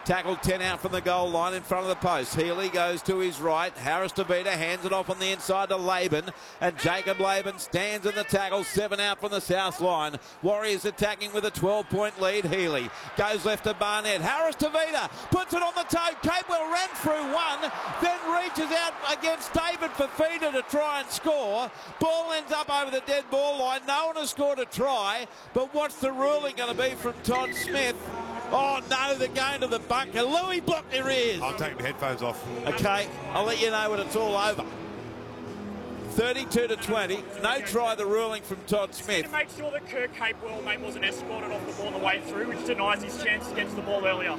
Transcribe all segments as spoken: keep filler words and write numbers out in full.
Tackled ten out from the goal line in front of the post. Healy goes to his right. Harris DeVita hands it off on the inside to Laban. And Jacob Laban stands in the tackle. Seven out from the south line. Warriors attacking with a twelve-point lead. Healy goes left to Barnett. Harris DeVita puts it on the toe. Capewell ran through one. Then reaches out against David Fifita to try and score. Ball ends up over the dead ball line. No one has scored a try. But what's the ruling going to be from Todd Smith? Oh no, they're going to the bunker. Louis blocked their ears. I'll take the headphones off. Okay, I'll let you know when it's all over. thirty-two to twenty. No try, the ruling from Todd Smith. To make sure that Kirk Capewell, mate, wasn't escorted off the ball on the way through, which denies his chance to get to the ball earlier.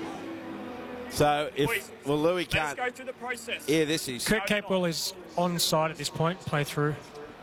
So if Boys, well, Louis can't. Let's go through the process. Yeah, this is Kirk Capewell is onside at this point. Play through.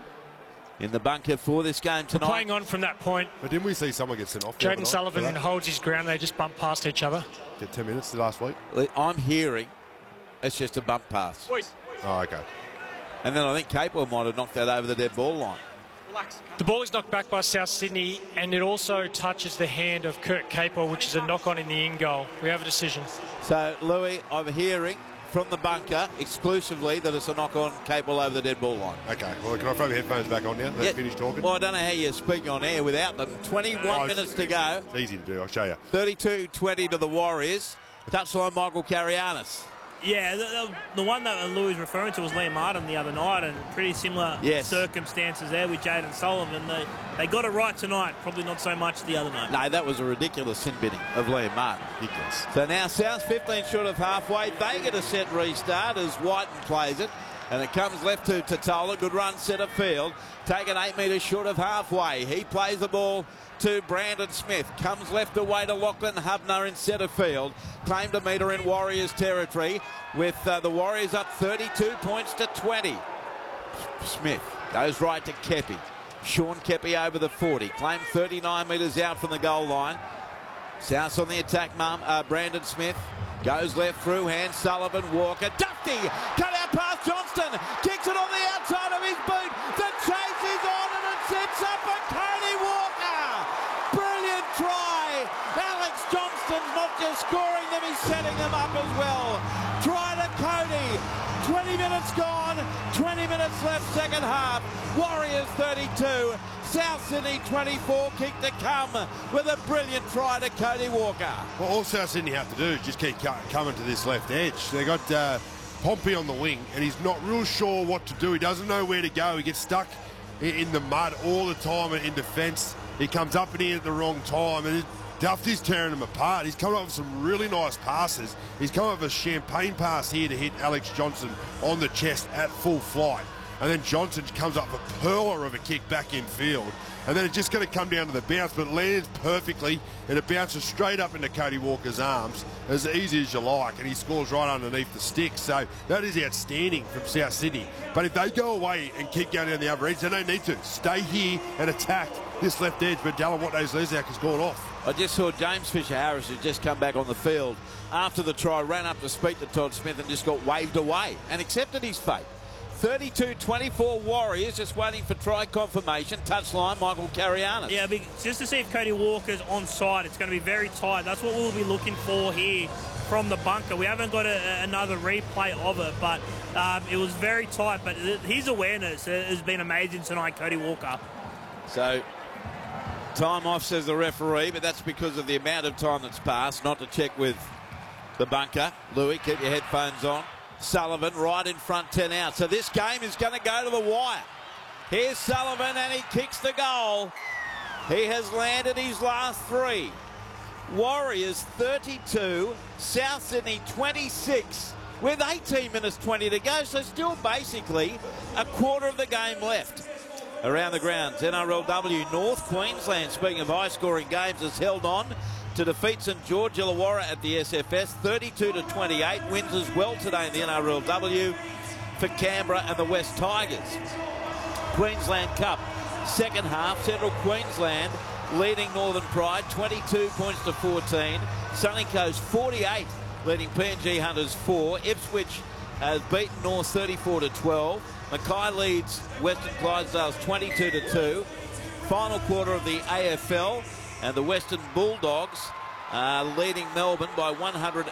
in the bunker for this game tonight. We're playing on from that point. But didn't we see someone get sent off? Jaden Sullivan holds his ground. They just bump past each other. Get ten minutes last week. I'm hearing it's just a bump pass. Boys. Oh, okay. And then I think Capewell might have knocked that over the dead ball line. Relax. The ball is knocked back by South Sydney, and it also touches the hand of Kirk Capewell, which is a knock-on in the in goal. We have a decision. So, Louis, I'm hearing from the bunker exclusively that it's a knock-on Capewell over the dead ball line. Okay, well, can I throw my headphones back on now? Let's Yeah. finish talking. Well, I don't know how you speak on air without them. twenty-one Oh, minutes to go. It's easy to do, I'll show you. thirty-two twenty to the Warriors. Touchline Michael Carianis. Yeah, the, the, the one that Louis was referring to was Liam Martin the other night, and pretty similar Yes. circumstances there with Jaden Sullivan. They, they got it right tonight, probably not so much the other night. No, that was a ridiculous sin binning of Liam Martin. Ridiculous. So now South fifteen short of halfway. They get a set restart as Whiten plays it. And it comes left to Totola. Good run, centre field. Taken eight metres short of halfway. He plays the ball to Brandon Smith. Comes left away to Lachlan Hubner in centre field. Claimed a metre in Warriors territory with uh, the Warriors up thirty-two points to twenty. Smith goes right to Kepi. Sean Kepi over the forty. Claimed thirty-nine metres out from the goal line. South on the attack, mum. Uh, Brandon Smith goes left through hand. Sullivan, Walker, Dufty cut out past Johnston. Kicks it on the outside of his boot. The chase is on and it sets up for Cody Walker. Brilliant try. Alex Johnston's not just scoring them, he's setting them up as well. Try to Cody. twenty minutes gone. twenty minutes left, second half. Warriors thirty-two. South Sydney twenty-four, kick to come with a brilliant try to Cody Walker. Well, all South Sydney have to do is just keep coming to this left edge. They got uh, Pompey on the wing, and he's not real sure what to do. He doesn't know where to go. He gets stuck in, in the mud all the time in defence. He comes up and in at the wrong time, and Dufty's tearing him apart. He's come up with some really nice passes. He's come up with a champagne pass here to hit Alex Johnson on the chest at full flight. And then Johnson comes up with a pearler of a kick back in field. And then it's just going to come down to the bounce, but it lands perfectly, and it bounces straight up into Cody Walker's arms, as easy as you like, and he scores right underneath the stick. So that is outstanding from South Sydney. But if they go away and keep going down the other edge, they don't need to. Stay here and attack this left edge, but Dalawatne's Lesniak has gone off. I just saw James Fisher-Harris, who's just come back on the field after the try, ran up to speak to Todd Smith and just got waved away and accepted his fate. thirty-two twenty-four Warriors, just waiting for try confirmation. Touchline, Michael Carianis. Yeah, just to see if Cody Walker's onside. It's going to be very tight. That's what we'll be looking for here from the bunker. We haven't got a, another replay of it, but um, it was very tight. But his awareness has been amazing tonight, Cody Walker. So, time off, says the referee, but that's because of the amount of time that's passed, not to check with the bunker. Louis, keep your headphones on. Sullivan right in front, ten out. So this game is going to go to the wire. Here's Sullivan and he kicks the goal. He has landed his last three. Warriors thirty-two, South Sydney twenty-six with eighteen minutes twenty to go. So still basically a quarter of the game left. Around the grounds, N R L W North Queensland, speaking of high-scoring games, has held on to defeat St George Illawarra at the S F S, thirty-two to twenty-eight. Wins as well today in the N R L W for Canberra and the West Tigers. Queensland Cup, second half, Central Queensland leading Northern Pride, twenty-two points to fourteen. Sunny Coast, forty-eight, leading P N G Hunters four. Ipswich has beaten North thirty-four to twelve. Mackay leads Western Clydesdales twenty-two to two. Final quarter of the A F L, and the Western Bulldogs are leading Melbourne by one hundred